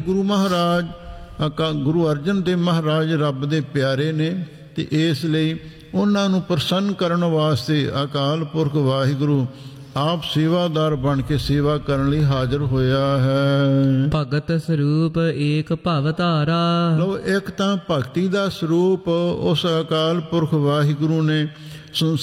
ਗੁਰੂ ਮਹਾਰਾਜ ਗੁਰੂ ਅਰਜਨ ਦੇਵ ਮਹਾਰਾਜ ਰੱਬ ਦੇ ਪਿਆਰੇ ਨੇ, ਅਤੇ ਇਸ ਲਈ ਉਹਨਾਂ ਨੂੰ ਪ੍ਰਸੰਨ ਕਰਨ ਵਾਸਤੇ ਅਕਾਲ ਪੁਰਖ ਵਾਹਿਗੁਰੂ ਆਪ ਸੇਵਾਦਾਰ ਬਣ ਕੇ ਸੇਵਾ ਕਰਨ ਲਈ ਹਾਜ਼ਰ ਹੋਇਆ ਹੈ। ਭਗਤ ਸਰੂਪ ਏਕ ਭਵ ਧਾਰਾ। ਲਓ, ਇੱਕ ਤਾਂ ਭਗਤੀ ਦਾ ਸਰੂਪ ਉਸ ਅਕਾਲ ਪੁਰਖ ਵਾਹਿਗੁਰੂ ਨੇ